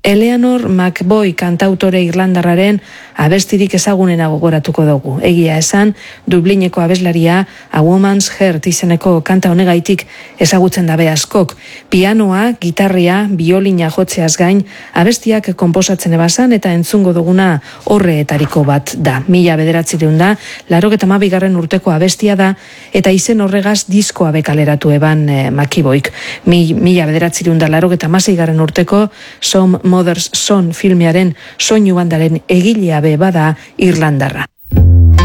Eleanor McBoy kantautore irlandarraren abestirik ezagunena gogoratuko dugu. Egia esan, Dublineko abeslaria A Woman's Heart izeneko kanta honegaitik ezagutzen dabe askok. Pianoa, gitarria, biolina jotzeaz gain, abestiak konposatzen ebazan eta entzungo duguna horreetariko bat da. 1992 urteko abestia da eta izen horregaz diskoa bekaleratu eban McBoyk. 1996 urteko Some Mother's Son filmearen soinu bandaren egilea be bada irlandarra.